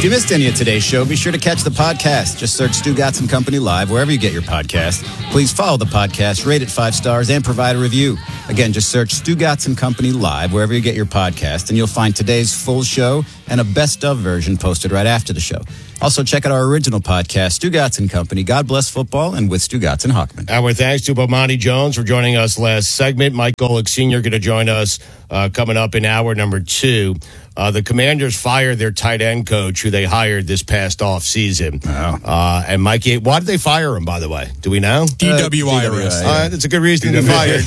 If you missed any of today's show, be sure to catch the podcast. Just search Stu Gatz & Company Live wherever you get your podcast. Please follow the podcast, rate it 5 stars, and provide a review. Again, just search Stu Gatz & Company Live wherever you get your podcast, and you'll find today's full show and a best-of version posted right after the show. Also, check out our original podcast, Stu Gatz & Company, God Bless Football, and with Stu Gatz and Hockman. Our thanks to Bomani Jones for joining us last segment. Mike Golick Sr. going to join us coming up in hour number 2. The Commanders fired their tight end coach who they hired this past off season. Oh. And Mikey, why did they fire him, by the way? Do we know? DWI arrest. That's a good reason to get fired.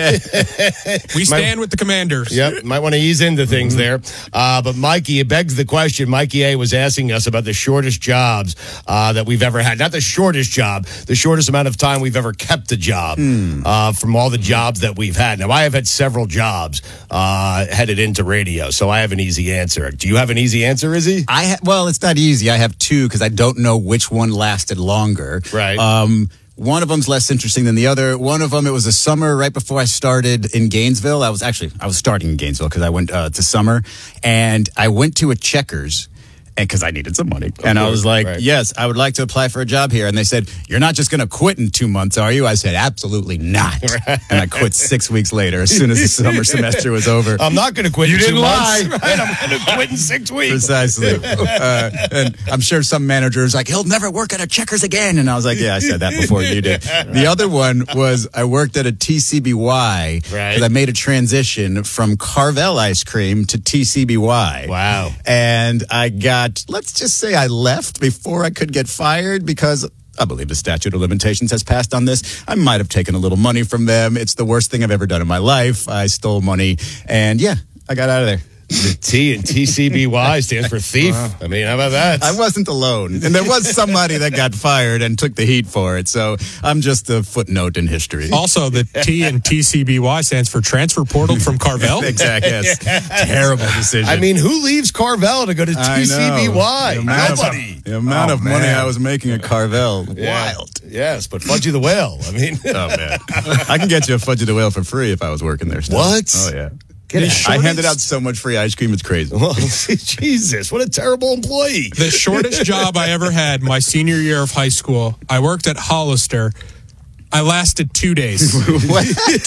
Yep. We stand with the Commanders. Yep, might want to ease into things there. But Mikey, it begs the question. Mikey A. was asking us about the shortest jobs that we've ever had. Not the shortest job, the shortest amount of time we've ever kept a job from all the jobs that we've had. Now, I have had several jobs headed into radio, so I have an easy answer. Do you have an easy answer, Izzy? Well, it's not easy. I have 2 because I don't know which one lasted longer. Right. One of them's less interesting than the other. One of them, it was a summer right before I started in Gainesville. I was starting in Gainesville because I went to summer, and I went to a Checkers because I needed some money. And I was like, yes, I would like to apply for a job here. And they said, you're not just going to quit in 2 months, are you? I said, absolutely not. And I quit 6 weeks later as soon as the summer semester was over. I'm not going to quit in 2 months. lie. Right, I'm going to quit in 6 weeks. Precisely. And I'm sure some managers like, he'll never work at a Checkers again. And I was like, yeah, I said that before you did. The other one was I worked at a TCBY because I made a transition from Carvel ice cream to TCBY. Wow. And I got, let's just say I left before I could get fired because I believe the statute of limitations has passed on this. I might have taken a little money from them. It's the worst thing I've ever done in my life. I stole money and I got out of there. The T in TCBY stands for thief. Wow. I mean, how about that? I wasn't alone. And there was somebody that got fired and took the heat for it. So I'm just a footnote in history. Also, the T in TCBY stands for transfer portal from Carvel. Exactly. Yes. Terrible decision. I mean, who leaves Carvel to go to TCBY? Nobody. The amount of money I was making at Carvel. Wild. Yes, but Fudgy the Whale. I mean. Oh, man. I can get you a Fudgy the Whale for free if I was working there still. What? Oh, yeah. I handed out so much free ice cream, it's crazy. Well, Jesus, what a terrible employee. The shortest job I ever had, my senior year of high school, I worked at Hollister. I lasted 2 days. What?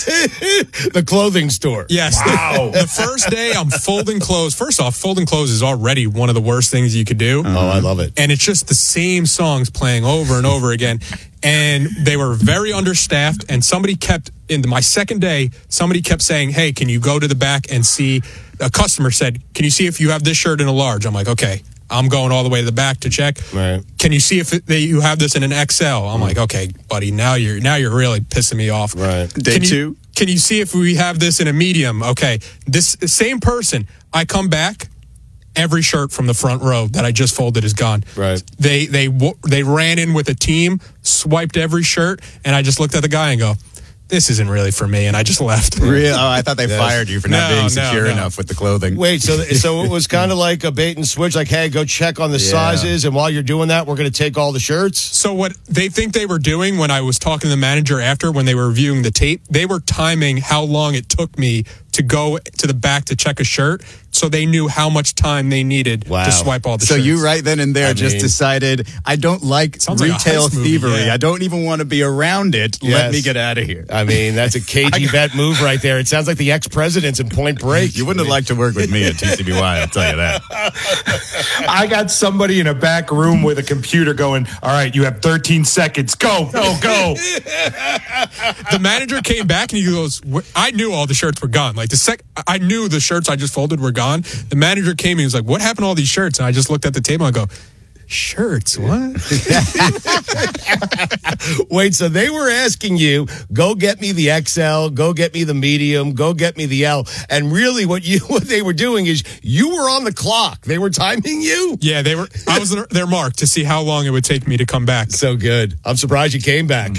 The clothing store. Yes. Wow. The first day I'm folding clothes. First off, folding clothes is already one of the worst things you could do. Oh, I love it. And it's just the same songs playing over and over again. And they were very understaffed. And somebody kept, in my second day, somebody kept saying, hey, can you go to the back and see? A customer said, can you see if you have this shirt in a large? I'm like, okay. I'm going all the way to the back to check. Right. Can you see if you have this in an XL? I'm like, okay, buddy, now you're really pissing me off. Right. Day 2. Can you see if we have this in a medium? Okay. This same person, I come back, every shirt from the front row that I just folded is gone. Right. They ran in with a team, swiped every shirt, and I just looked at the guy and go, this isn't really for me, and I just left. Really? Oh, I thought they fired you for not being secure enough with the clothing. Wait, so it was kind of like a bait and switch, like, hey, go check on the sizes, and while you're doing that, we're going to take all the shirts? So what they think they were doing when I was talking to the manager after, when they were reviewing the tape, they were timing how long it took me to go to the back to check a shirt, so they knew how much time they needed to swipe all the shirts. So you right then and there decided, I don't like retail thievery. I don't even want to be around it. Yes. Let me get out of here. I mean, that's a cagey vet move right there. It sounds like the ex-presidents in Point Break. You wouldn't have liked to work with me at TCBY, I'll tell you that. I got somebody in a back room with a computer going, all right, you have 13 seconds. Go. The manager came back and he goes, I knew all the shirts were gone. Like I knew the shirts I just folded were gone. The manager came and he was like, what happened to all these shirts? And I just looked at the table and I go, shirts, what? Wait, so they were asking you, go get me the XL, go get me the medium, go get me the L. And really what they were doing is you were on the clock. They were timing you? Yeah, I was their mark to see how long it would take me to come back. So good. I'm surprised you came back.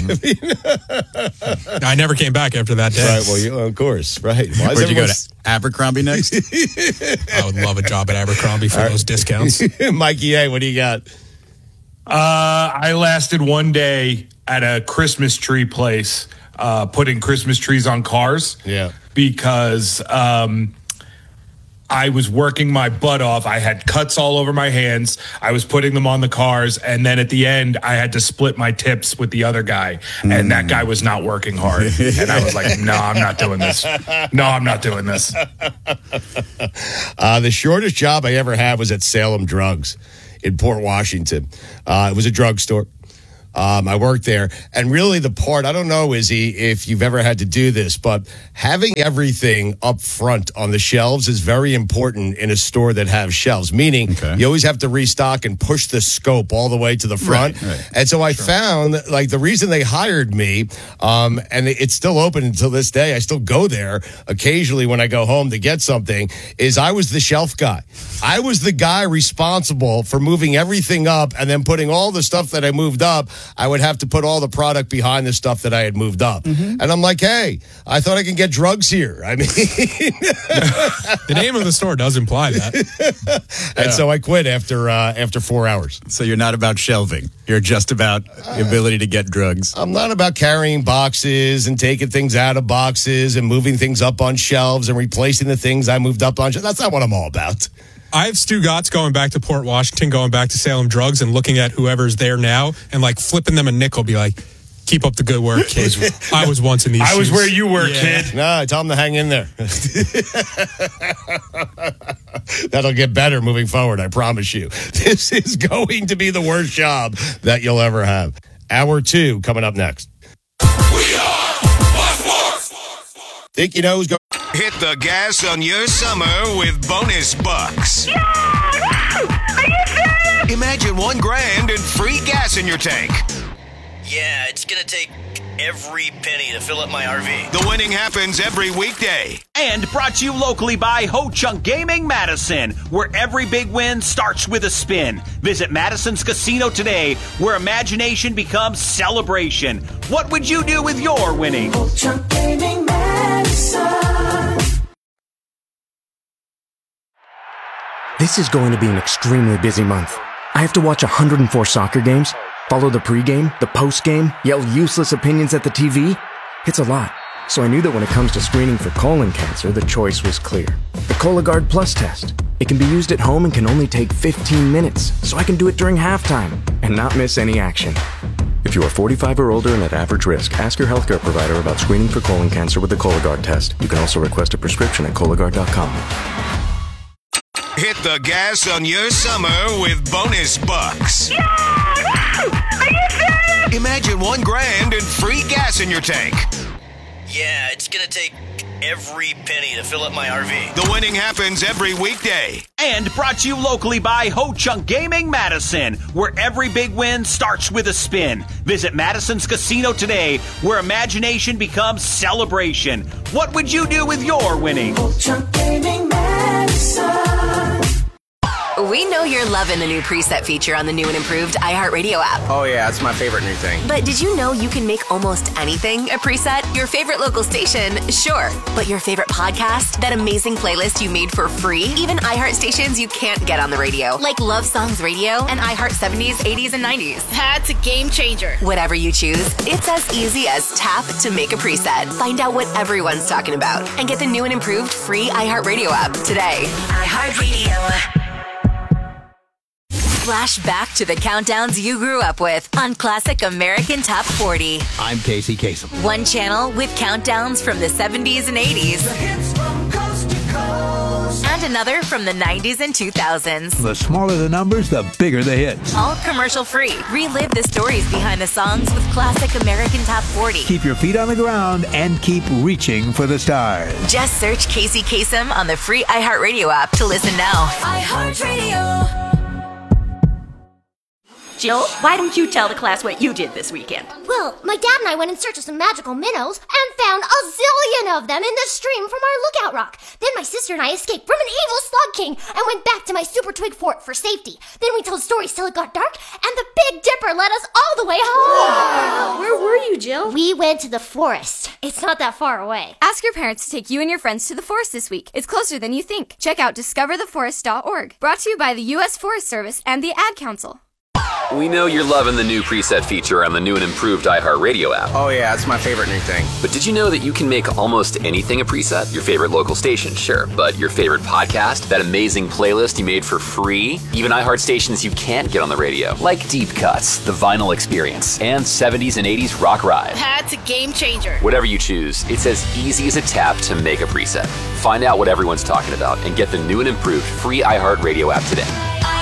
I never came back after that day. Right, well, of course, right. Where'd you go to Abercrombie next? I would love a job at Abercrombie for those discounts. Mikey A., what do you got? I lasted 1 day at a Christmas tree place, putting Christmas trees on cars. Yeah. Because I I was working my butt off. I had cuts all over my hands. I was putting them on the cars. And then at the end, I had to split my tips with the other guy. And that guy was not working hard. And I was like, no, I'm not doing this. No, I'm not doing this. The shortest job I ever had was at Salem Drugs in Port Washington. It was a drugstore. I worked there. And really the part, I don't know, Izzy, if you've ever had to do this, but having everything up front on the shelves is very important in a store that has shelves, meaning you always have to restock and push the scope all the way to the front. Right. And so I found, like, the reason they hired me, and it's still open until this day, I still go there occasionally when I go home to get something, is I was the shelf guy. I was the guy responsible for moving everything up and then putting all the stuff that I moved up. I would have to put all the product behind the stuff that I had moved up. And I'm like, hey, I thought I could get drugs here. I mean, the name of the store does imply that. And so I quit after 4 hours. So you're not about shelving. You're just about the ability to get drugs. I'm not about carrying boxes and taking things out of boxes and moving things up on shelves and replacing the things I moved up on. That's not what I'm all about. I have Stu Gotts going back to Port Washington, going back to Salem Drugs, and looking at whoever's there now and like flipping them a nickel, be like, keep up the good work, kids. I was once in these shoes. I was where you were, kid. No, I tell them to hang in there. That'll get better moving forward, I promise you. This is going to be the worst job that you'll ever have. Hour 2 coming up next. We are Bucksport. Think you know who's going? Hit the gas on your summer with bonus bucks. Yeah! Are you serious? Imagine $1,000 and free gas in your tank. Yeah, it's gonna take every penny to fill up my RV. The winning happens every weekday. And brought to you locally by Ho Chunk Gaming Madison, where every big win starts with a spin. Visit Madison's Casino today, where imagination becomes celebration. What would you do with your winnings? Ho Chunk Gaming Madison. This is going to be an extremely busy month. I have to watch 104 soccer games, follow the pregame, the postgame, yell useless opinions at the TV. It's a lot. So I knew that when it comes to screening for colon cancer, the choice was clear. The Cologuard Plus test. It can be used at home and can only take 15 minutes, so I can do it during halftime and not miss any action. If you are 45 or older and at average risk, ask your healthcare provider about screening for colon cancer with the Cologuard test. You can also request a prescription at Cologuard.com. Hit the gas on your summer with bonus bucks. Yeah! Are you serious? Imagine $1,000 and free gas in your tank. Yeah, it's gonna take every penny to fill up my RV. The winning happens every weekday. And brought to you locally by Ho Chunk Gaming Madison, where every big win starts with a spin. Visit Madison's Casino today, where imagination becomes celebration. What would you do with your winnings? Ho Chunk Gaming Madison. We know you're loving the new preset feature on the new and improved iHeartRadio app. Oh yeah, it's my favorite new thing. But did you know you can make almost anything a preset? Your favorite local station, sure. But your favorite podcast? That amazing playlist you made for free? Even iHeart stations you can't get on the radio, like Love Songs Radio and iHeart 70s, 80s, and 90s. That's a game changer. Whatever you choose, it's as easy as tap to make a preset. Find out what everyone's talking about and get the new and improved free iHeartRadio app today. iHeartRadio. Flash back to the countdowns you grew up with on Classic American Top 40. I'm Casey Kasem. One channel with countdowns from the 70s and 80s. The hits from coast to coast. And another from the 90s and 2000s. The smaller the numbers, the bigger the hits. All commercial free. Relive the stories behind the songs with Classic American Top 40. Keep your feet on the ground and keep reaching for the stars. Just search Casey Kasem on the free iHeartRadio app to listen now. iHeartRadio. Jill, why don't you tell the class what you did this weekend? Well, my dad and I went in search of some magical minnows and found a zillion of them in the stream from our lookout rock. Then my sister and I escaped from an evil slug king and went back to my super twig fort for safety. Then we told stories till it got dark, and the Big Dipper led us all the way home. Wow. Where were you, Jill? We went to the forest. It's not that far away. Ask your parents to take you and your friends to the forest this week. It's closer than you think. Check out discovertheforest.org. Brought to you by the U.S. Forest Service and the Ad Council. We know you're loving the new preset feature on the new and improved iHeartRadio app. Oh yeah, it's my favorite new thing. But did you know that you can make almost anything a preset? Your favorite local station, sure. But your favorite podcast? That amazing playlist you made for free? Even iHeart stations you can't get on the radio. Like Deep Cuts, The Vinyl Experience, and 70s and 80s Rock Ride. That's a game changer. Whatever you choose, it's as easy as a tap to make a preset. Find out what everyone's talking about and get the new and improved free iHeartRadio app today.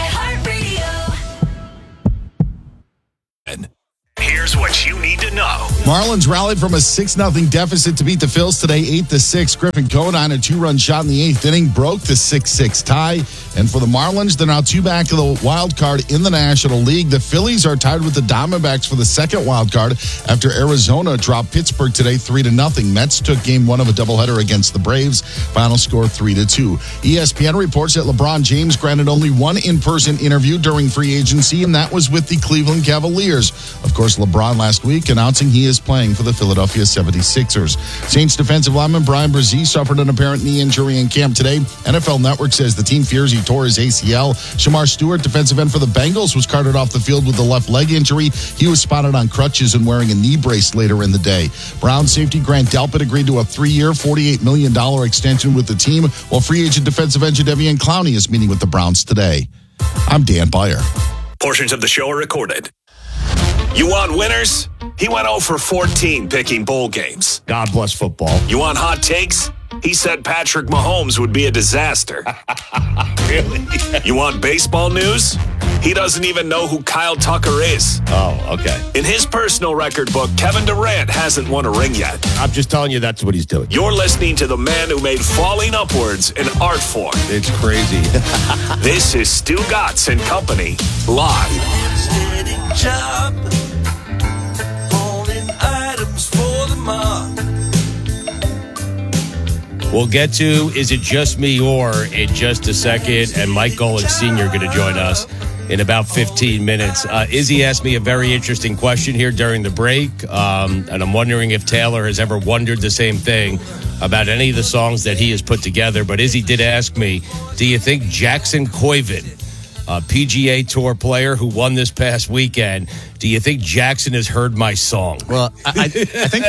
Here's what you need to know. Marlins rallied from a 6-0 deficit to beat the Phils today, 8-6. Griffin Conine, a 2-run shot in the 8th inning, broke the 6-6 tie. And for the Marlins, they're now 2 back of the wild card in the National League. The Phillies are tied with the Diamondbacks for the second wild card after Arizona dropped Pittsburgh today 3-0. Mets took game 1 of a doubleheader against the Braves. Final score 3-2. ESPN reports that LeBron James granted only one in-person interview during free agency, and that was with the Cleveland Cavaliers. Of course, LeBron last week announcing he is playing for the Philadelphia 76ers. Saints defensive lineman Brian Brzee suffered an apparent knee injury in camp today. NFL Network says the team fears he tore his ACL. Shamar Stewart, defensive end for the Bengals, was carted off the field with a left leg injury. He was spotted on crutches and wearing a knee brace later in the day. Browns safety Grant Delpit agreed to a 3-year, $48 million extension with the team, while free agent defensive end Jadeveon Clowney is meeting with the Browns today. I'm Dan Byer. Portions of the show are recorded. You want winners? He went 0 for 14 picking bowl games. God bless football. You want hot takes? He said Patrick Mahomes would be a disaster. Really? You want baseball news? He doesn't even know who Kyle Tucker is. Oh, okay. In his personal record book, Kevin Durant hasn't won a ring yet. I'm just telling you that's what he's doing. You're listening to the man who made falling upwards an art form. It's crazy. This is Stu Gatz and Company, live. Job, holding items for the mob. We'll get to Is It Just Me Or in just a second, and Mike Golick Sr. going to join us in about 15 minutes. Izzy asked me a very interesting question here during the break, and I'm wondering if Taylor has ever wondered the same thing about any of the songs that he has put together. But Izzy did ask me, do you think Jackson Koivin, a PGA Tour player who won this past weekend, do you think Jackson has heard my song? Well, I think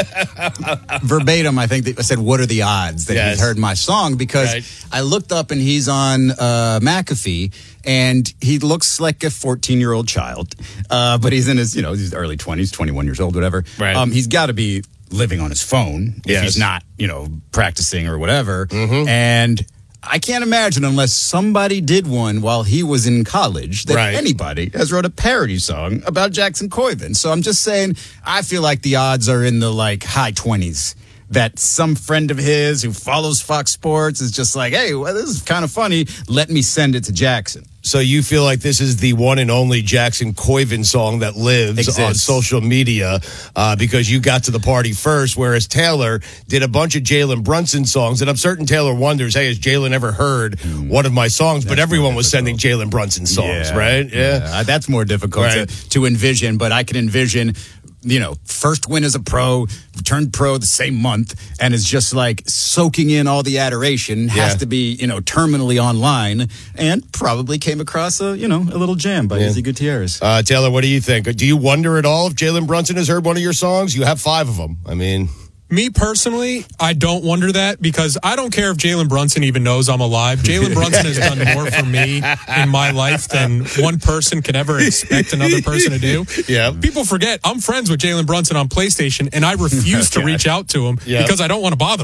verbatim, I think I said, what are the odds that he's heard my song? Because I looked up and he's on McAfee, and he looks like a 14-year-old child. But he's in his, his early 20s, 21 years old, whatever. Right. He's got to be living on his phone if he's not, practicing or whatever. Mm-hmm. And I can't imagine, unless somebody did one while he was in college, that anybody has wrote a parody song about Jackson Koivin. So I'm just saying, I feel like the odds are in the high 20s that some friend of his who follows Fox Sports is just like, hey, well, this is kind of funny. Let me send it to Jackson. So you feel like this is the one and only Jackson Koivin song that lives on social media because you got to the party first, whereas Taylor did a bunch of Jalen Brunson songs. And I'm certain Taylor wonders, hey, has Jalen ever heard one of my songs? But everyone was sending Jalen Brunson songs, right? Yeah. That's more difficult to envision, but I can envision first win as a pro, turned pro the same month, and is just soaking in all the adoration, has to be, terminally online, and probably came across a little jam by Izzy Gutierrez. Taylor, what do you think? Do you wonder at all if Jalen Brunson has heard one of your songs? You have 5 of them. I mean... Me personally, I don't wonder that because I don't care if Jalen Brunson even knows I'm alive. Jalen Brunson has done more for me in my life than one person can ever expect another person to do. Yeah. People forget I'm friends with Jalen Brunson on PlayStation, and I refuse to reach out to him because I don't want to bother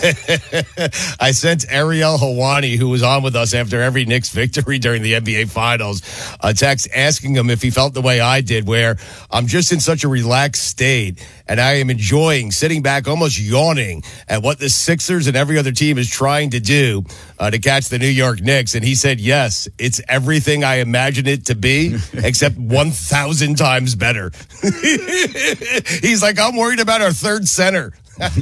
him. I sent Ariel Hawani, who was on with us after every Knicks victory during the NBA Finals, a text asking him if he felt the way I did, where I'm just in such a relaxed state, and I am enjoying sitting back, almost yawning at what the Sixers and every other team is trying to do to catch the New York Knicks. And he said, yes, it's everything I imagined it to be, except 1,000 times better. He's like, I'm worried about our third center.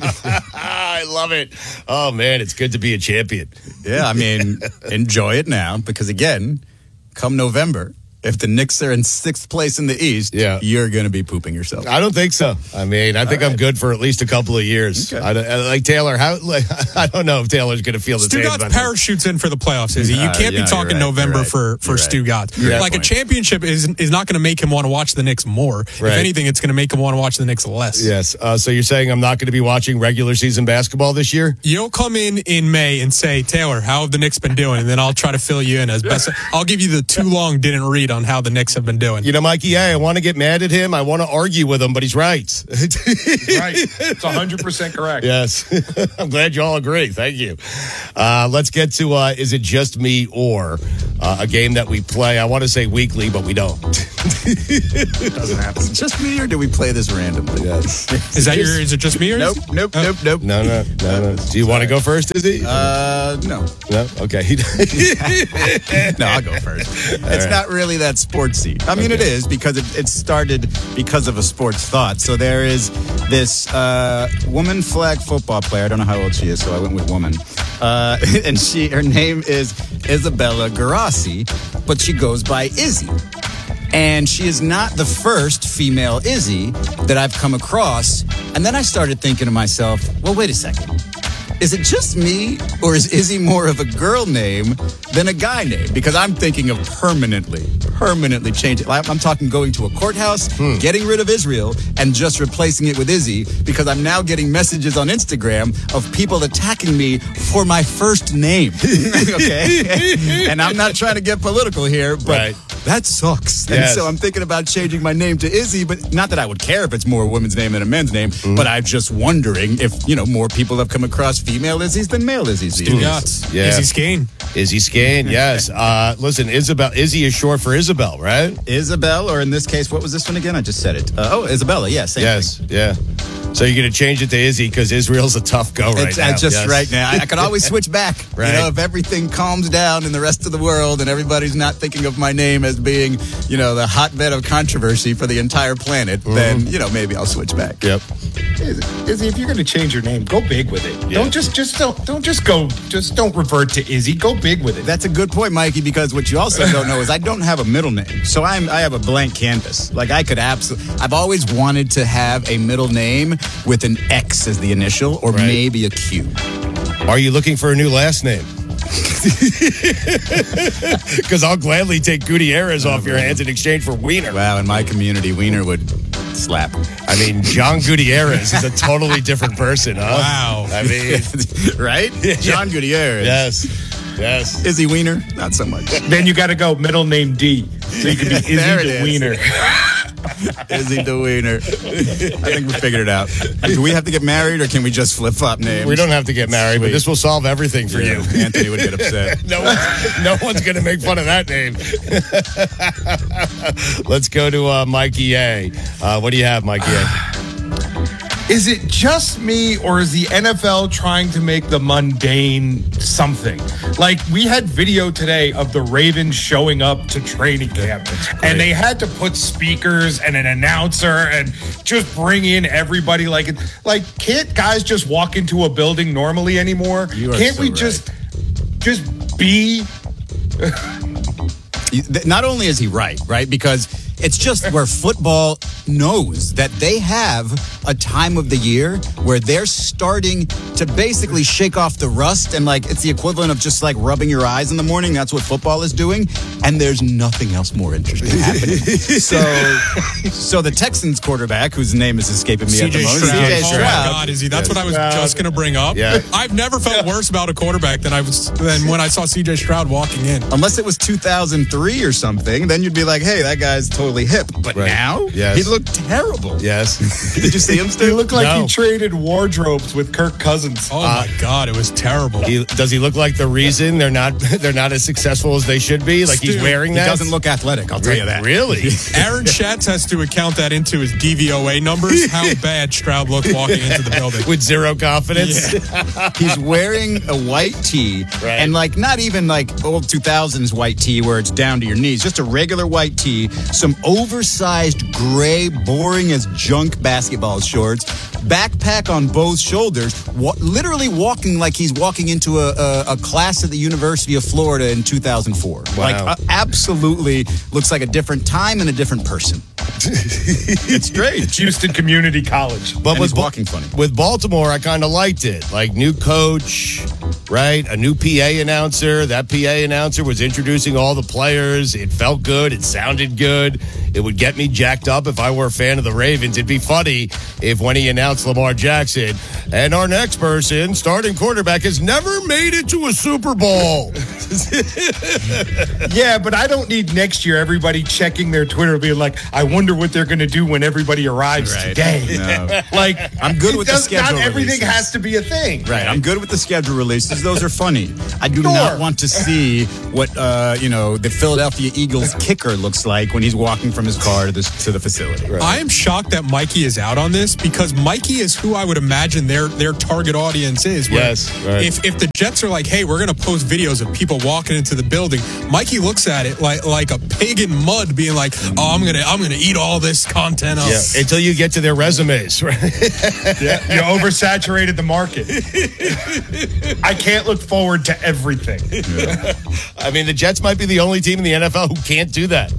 I love it. Oh, man, it's good to be a champion. Yeah, I mean, enjoy it now because, again, come November, if the Knicks are in 6th place in the East, you're going to be pooping yourself. I don't think so. I mean, I think I'm good for at least a couple of years. Okay. Like Taylor, I don't know if Taylor's going to feel the same about Stugatz parachutes in for the playoffs, Izzy. You can't be talking November for Stugatz. Like a championship is not going to make him want to watch the Knicks more. If anything, it's going to make him want to watch the Knicks less. Yes. So you're saying I'm not going to be watching regular season basketball this year? You'll come in May and say, Taylor, how have the Knicks been doing? And then I'll try to fill you in as best. I'll give you the too long didn't read on how the Knicks have been doing. You know, Mikey, I want to get mad at him. I want to argue with him, but he's right. Right. It's 100% correct. Yes. I'm glad you all agree. Thank you. Let's get to Is It Just Me or a game that we play. I want to say weekly, but we don't. Doesn't happen. Is it just me or do we play this randomly? Yes. Is it just me or Nope. No. Do you want to go first, Izzy? No. No? Okay. No, I'll go first. It's not really that sportsy. I mean, it is because it started because of a sports thought. So there is this woman flag football player. I don't know how old she is, so I went with woman. And her name is Isabella Garassi, but she goes by Izzy. And she is not the first female Izzy that I've come across. And then I started thinking to myself, well, wait a second. Is it just me, or is Izzy more of a girl name than a guy name? Because I'm thinking of permanently changing. I'm talking going to a courthouse, getting rid of Israel, and just replacing it with Izzy, because I'm now getting messages on Instagram of people attacking me for my first name. Okay? And I'm not trying to get political here, but that sucks. And so I'm thinking about changing my name to Izzy, but not that I would care if it's more a woman's name than a men's name, but I'm just wondering if, more people have come across female Izzy's than male Izzy's. Izzy Skane. Izzy Skane, yes. Listen, Izzy is short for Isabel, right? Isabel, or in this case, what was this one again? I just said it. Isabella, yeah, same thing. Yeah. So you're going to change it to Izzy because Israel's a tough go right now. Right now. I could always switch back. Right. If everything calms down in the rest of the world and everybody's not thinking of my name as being, the hotbed of controversy for the entire planet, then, maybe I'll switch back. Yep. Izzy, if you're going to change your name, go big with it. Yeah. Don't revert to Izzy. Go big with it. That's a good point, Mikey, because what you also don't know is I don't have a middle name. So I have a blank canvas. Like I could I've always wanted to have a middle name with an X as the initial or maybe a Q. Are you looking for a new last name? Because I'll gladly take Gutierrez off your hands in exchange for Wiener. Wow, in my community, Wiener would slap. I mean, John Gutierrez is a totally different person, huh? Wow. I mean, right? John Gutierrez. Yes. Izzy Wiener? Not so much. Then you got to go middle name D. So you can be Izzy the Wiener. Izzy the Wiener. I think we figured it out. Do we have to get married or can we just flip-flop names? We don't have to get married, but this will solve everything for you. Anthony would get upset. No one's going to make fun of that name. Let's go to Mikey A. What do you have, Mikey A? Is it just me, or is the NFL trying to make the mundane something? Like, we had video today of the Ravens showing up to training camp, and they had to put speakers and an announcer and just bring in everybody. Like, can't guys just walk into a building normally anymore? Can't we just be? Not only is he right? Because it's just where football knows that they have a time of the year where they're starting to basically shake off the rust, and it's the equivalent of just rubbing your eyes in the morning. That's what football is doing, and there's nothing else more interesting happening. So the Texans quarterback, whose name is escaping me at the moment, CJ Stroud. Oh my God, Izzy, that's what I was just going to bring up. Yeah. I've never felt worse about a quarterback than when I saw CJ Stroud walking in. Unless it was 2003 or something, then you'd be like, hey, that guy's totally hip. But now, he looked terrible. Yes. Did you see him still? He looked like he traded wardrobes with Kirk Cousins. Oh my God, it was terrible. Does he look like the reason they're not as successful as they should be? Like he's wearing that? He doesn't look athletic, I'll tell you that. Really? Aaron Schatz has to account that into his DVOA numbers, how bad Stroud looked walking into the building. With zero confidence? Yeah. He's wearing a white tee, and not even old 2000s white tee where it's down to your knees, just a regular white tee, some oversized gray gray, boring as junk basketball shorts, backpack on both shoulders, literally walking like he's walking into a class at the University of Florida in 2004. Wow. Like, absolutely looks like a different time and a different person. It's great. Houston Community College. But And he's walking funny. With Baltimore, I kind of liked it. Like, new coach, right? A new PA announcer. That PA announcer was introducing all the players. It felt good. It sounded good. It would get me jacked up if I were a fan of the Ravens. It'd be funny if when he announced Lamar Jackson, and our next person, starting quarterback, has never made it to a Super Bowl. Yeah, but I don't need next year everybody checking their Twitter being like, I wonder what they're going to do when everybody arrives today. No. Like, I'm good with the schedule Not everything releases. has to be a thing. Right, I'm good with the schedule releases. Those are funny. I do not want to see what the Philadelphia Eagles kicker looks like when he's walking from his car to the facility. I am shocked that Mikey is out on this because Mikey is who I would imagine their target audience is. Yes, right. If the Jets are like, hey, we're going to post videos of people walking into the building, Mikey looks at it like a pig in mud, being like, oh, I'm gonna eat all this content up. Yeah, until you get to their resumes, right? Yeah, you oversaturated the market. I can't look forward to everything. Yeah. I mean, the Jets might be the only team in the NFL who can't do that.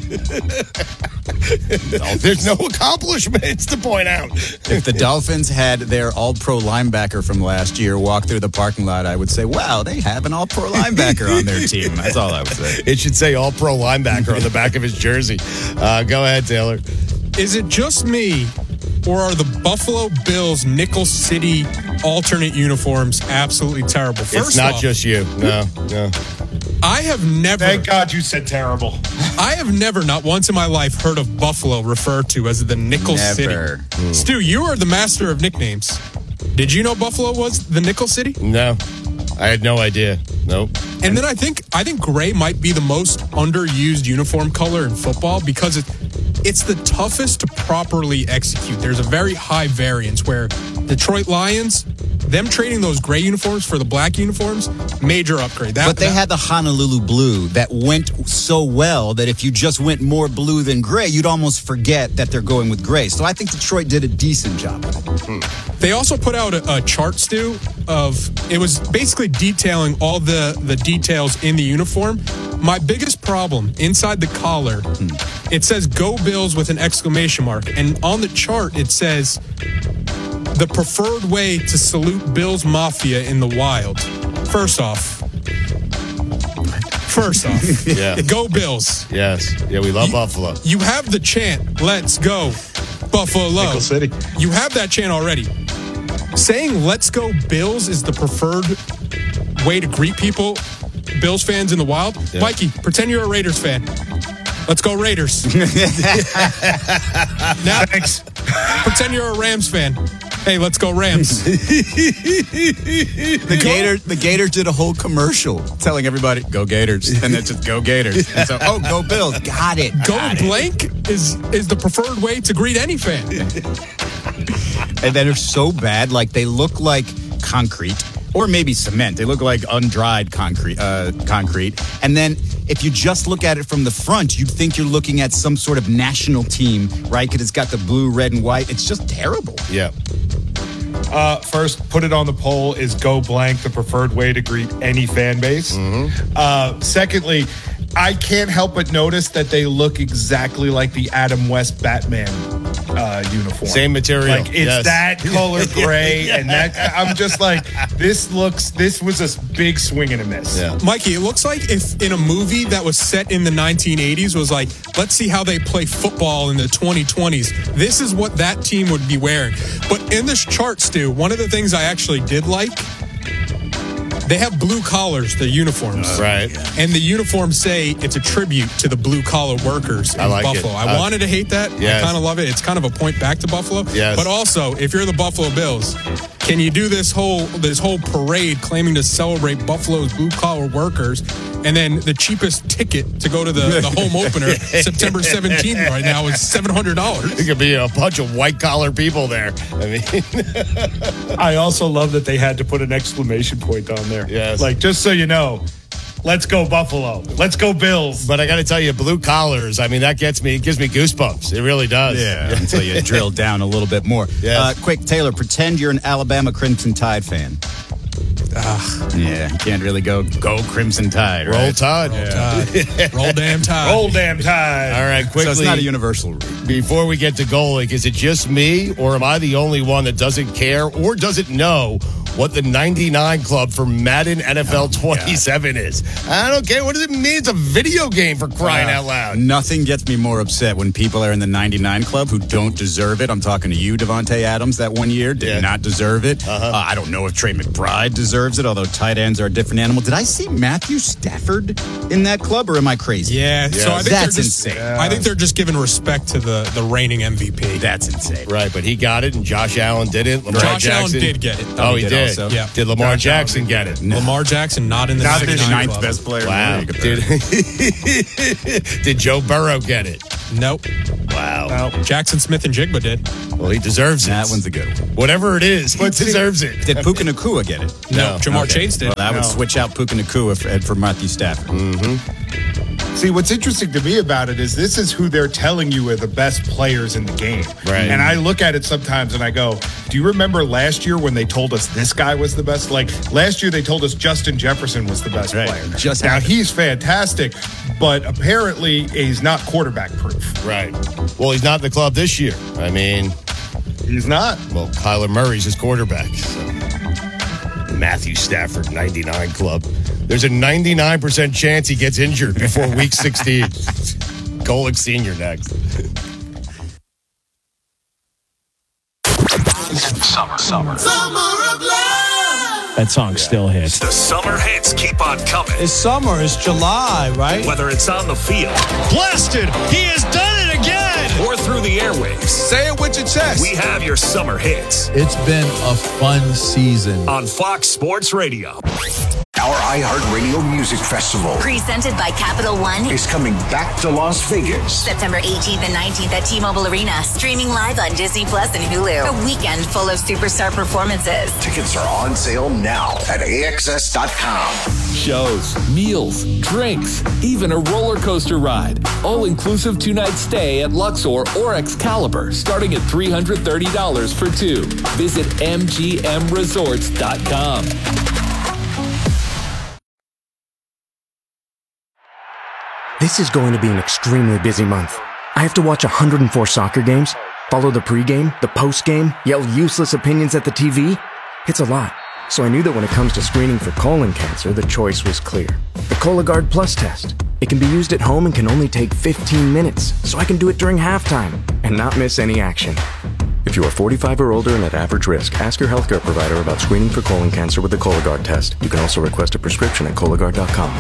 There's no accomplishments to point out. If the Dolphins had their all-pro linebacker from last year walk through the parking lot, I would say, wow, they have an all-pro linebacker on their team. That's all I would say. It should say all-pro linebacker on the back of his jersey. Go ahead, Taylor. Is it just me, or are the Buffalo Bills Nickel City alternate uniforms absolutely terrible? It's not just you. No. I have never. Thank God you said terrible. I have never, not once in my life, heard of Buffalo referred to as the Nickel City. Stu, you are the master of nicknames. Did you know Buffalo was the Nickel City? No, I had no idea. Nope. And then I think gray might be the most underused uniform color in football because it's the toughest to properly execute. There's a very high variance where Detroit Lions, them trading those gray uniforms for the black uniforms, major upgrade. But they had the Honolulu blue that went so well that if you just went more blue than gray, you'd almost forget that they're going with gray. So I think Detroit did a decent job. They also put out a chart, Stu, it was basically detailing all the details in the uniform. My biggest problem, inside the collar, it says Go Bills with an exclamation mark. And on the chart, it says the preferred way to salute Bills Mafia in the wild. First off, yeah. Go Bills. Yes. Yeah, we love Buffalo. You have the chant, let's go, Buffalo. Nickel City. You have that chant already. Saying let's go Bills is the preferred way to greet people, Bills fans in the wild. Yeah. Mikey, pretend you're a Raiders fan. Let's go Raiders. Now, thanks. Pretend you're a Rams fan. Hey, let's go Rams. The Gators did a whole commercial telling everybody, go Gators. And then just go Gators. And so, go Bills. Got it. Blank is the preferred way to greet any fan. And then they're so bad, like they look like concrete. Or maybe cement. They look like undried concrete. And then if you just look at it from the front, you'd think you're looking at some sort of national team, right? Because it's got the blue, red, and white. It's just terrible. Yeah. First, put it on the poll. Is go blank the preferred way to greet any fan base? Mm-hmm. Secondly, I can't help but notice that they look exactly like the Adam West Batman uniform. Same material. Like it's that color gray, and that I'm just like, this was a big swing and a miss. Yeah. Mikey, it looks like if in a movie that was set in the 1980s was like, let's see how they play football in the 2020s. This is what that team would be wearing. But in this chart, Stu, one of the things I actually did like, they have blue collars, the uniforms. Right. And the uniforms say it's a tribute to the blue-collar workers in Buffalo. I wanted to hate that. Yes. I kind of love it. It's kind of a point back to Buffalo. Yes. But also, if you're the Buffalo Bills, can you do this whole parade claiming to celebrate Buffalo's blue-collar workers, and then the cheapest ticket to go to the home opener September 17th right now is $700? It could be a bunch of white-collar people there. I mean, I also love that they had to put an exclamation point on there. Yes. Like, just so you know, let's go Buffalo. Let's go Bills. But I got to tell you, blue collars, I mean, that gives me goosebumps. It really does. Yeah, until you drill down a little bit more. Yes. Quick, Taylor, pretend you're an Alabama Crimson Tide fan. Yeah, you can't really go Crimson Tide, right? Roll Tide. Roll damn Tide. Roll damn Tide. All right, quickly. So it's not a universal rule. Before we get to Golic, is it just me, or am I the only one that doesn't care or doesn't know what the 99 Club for Madden NFL 27 is? I don't care. What does it mean? It's a video game, for crying out loud. Nothing gets me more upset when people are in the 99 Club who don't deserve it. I'm talking to you, Devontae Adams, that one year. Did not deserve it. I don't know if Trey McBride deserves it, although tight ends are a different animal. Did I see Matthew Stafford in that club, or am I crazy? Yeah, so I think that's they're just, insane. I think they're just giving respect to the reigning MVP. That's insane. Right, but he got it, and Josh Allen didn't. Josh Allen did get it. Oh, he did. also. Yeah. Did Lamar Jackson get it? No. Lamar Jackson not in the Not 99 the ninth club. best player Wow. in the league. Did Joe Burrow get it? Nope. Wow. Jackson Smith and Jigba did. Well, he deserves it. That one's a good one. Whatever it is, he deserves it. Did Puka Nacua get it? No, Jamar Chase did. Well, I would switch out Puka Nacua for Matthew Stafford. See, what's interesting to me about it is this is who they're telling you are the best players in the game. Right. And I look at it sometimes and I go, do you remember last year when they told us this guy was the best? Like last year they told us Justin Jefferson was the best player. Now he's fantastic, but apparently he's not quarterback proof. Right. Well, he's not in the club this year. I mean, he's not. Well, Kyler Murray's his quarterback. So. Matthew Stafford, 99 Club. There's a 99% chance he gets injured before week 16. Golic Sr. next. Summer of love. That song still hits. The summer hits keep on coming. It's summer. It's July, right? Whether it's on the field. Blasted. He has done it again. Or through the airwaves. Say it with your chest. We have your summer hits. It's been a fun season. On Fox Sports Radio. Our iHeartRadio Music Festival Presented by Capital One is coming back to Las Vegas. September 18th and 19th at T-Mobile Arena. Streaming live on Disney Plus and Hulu. A weekend full of superstar performances. Tickets are on sale now at AXS.com. Shows, meals, drinks, even a roller coaster ride. All-inclusive two-night stay at Luxor or Excalibur, starting at $330 for two. Visit MGMResorts.com. This is going to be an extremely busy month. I have to watch 104 soccer games, follow the pregame, the postgame, yell useless opinions at the TV. It's a lot. So I knew that when it comes to screening for colon cancer, the choice was clear. The Cologuard Plus test. It can be used at home and can only take 15 minutes, so I can do it during halftime and not miss any action. If you are 45 or older and at average risk, ask your healthcare provider about screening for colon cancer with the Cologuard test. You can also request a prescription at Cologuard.com.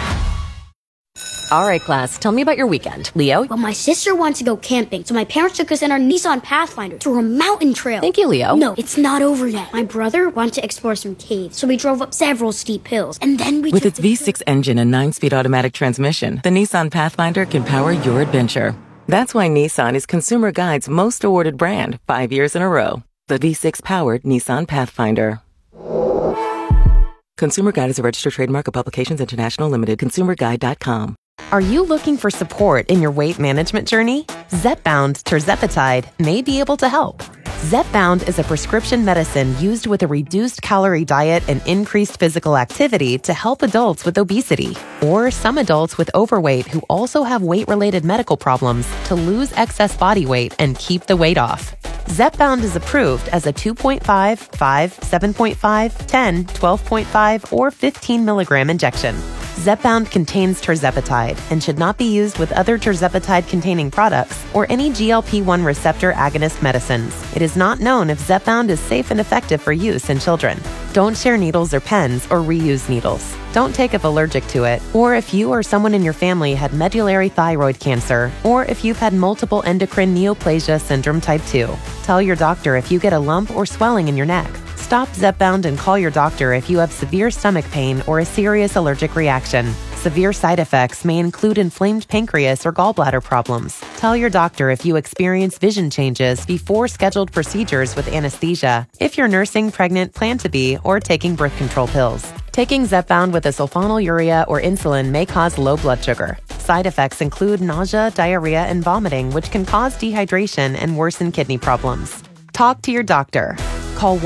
All right, class, tell me about your weekend. Leo? Well, my sister wants to go camping, so my parents took us in our Nissan Pathfinder through a mountain trail. Thank you, Leo. No, it's not over yet. My brother wanted to explore some caves, so we drove up several steep hills, and then we With its V6 engine and 9-speed automatic transmission, the Nissan Pathfinder can power your adventure. That's why Nissan is Consumer Guide's most awarded brand 5 years in a row. The V6-powered Nissan Pathfinder. Consumer Guide is a registered trademark of Publications International Limited. ConsumerGuide.com. Are you looking for support in your weight management journey? Zepbound tirzepatide may be able to help. Zepbound is a prescription medicine used with a reduced calorie diet and increased physical activity to help adults with obesity or some adults with overweight who also have weight-related medical problems to lose excess body weight and keep the weight off. Zepbound is approved as a 2.5, 5, 7.5, 10, 12.5, or 15 milligram injection. Zepbound contains tirzepatide and should not be used with other tirzepatide-containing products or any GLP-1 receptor agonist medicines. It is not known if Zepbound is safe and effective for use in children. Don't share needles or pens or reuse needles. Don't take if allergic to it, or if you or someone in your family had medullary thyroid cancer, or if you've had multiple endocrine neoplasia syndrome type 2. Tell your doctor if you get a lump or swelling in your neck. Stop Zepbound and call your doctor if you have severe stomach pain or a serious allergic reaction. Severe side effects may include inflamed pancreas or gallbladder problems. Tell your doctor if you experience vision changes before scheduled procedures with anesthesia, if you're nursing, pregnant, plan to be, or taking birth control pills. Taking Zepbound with a sulfonylurea or insulin may cause low blood sugar. Side effects include nausea, diarrhea, and vomiting, which can cause dehydration and worsen kidney problems. Talk to your doctor. Call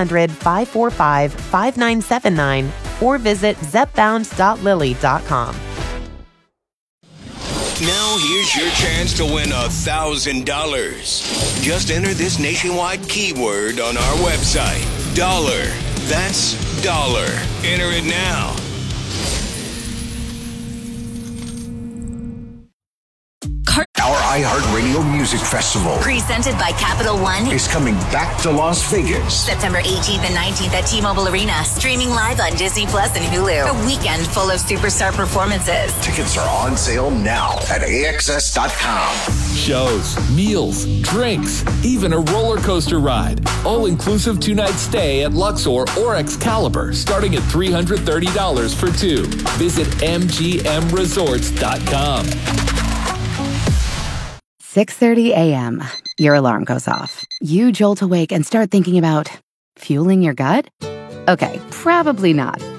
1-800-545-5979 or visit zepbound.lily.com. Now here's your chance to win $1,000. Just enter this nationwide keyword on our website. Dollar. That's dollar. Enter it now. Our iHeartRadio Music Festival, Presented by Capital One, is coming back to Las Vegas. September 18th and 19th at T-Mobile Arena. Streaming live on Disney Plus and Hulu. A weekend full of superstar performances. Tickets are on sale now at AXS.com. Shows, meals, drinks, even a roller coaster ride. All-inclusive two-night stay at Luxor or Excalibur, starting at $330 for two. Visit MGMResorts.com. 6:30 a.m. Your alarm goes off. You jolt awake and start thinking about fueling your gut? Okay, probably not.